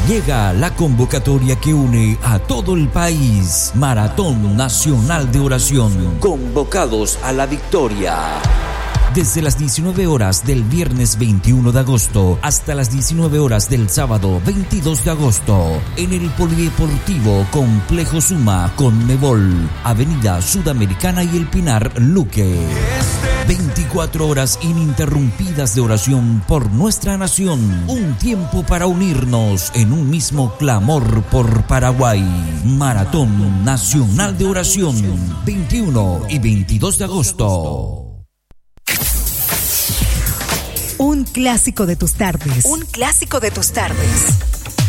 Llega la convocatoria que une a todo el país. Maratón Nacional de Oración. Convocados a la victoria. Desde las 19 horas del viernes 21 de agosto hasta las 19 horas del sábado 22 de agosto en el Polideportivo Complejo Suma Conmebol, Avenida Sudamericana y El Pinar, Luque. 24 horas ininterrumpidas de oración por nuestra nación. Un tiempo para unirnos en un mismo clamor por Paraguay. Maratón Nacional de Oración, 21 y 22 de agosto. Un clásico de tus tardes. Un clásico de tus tardes.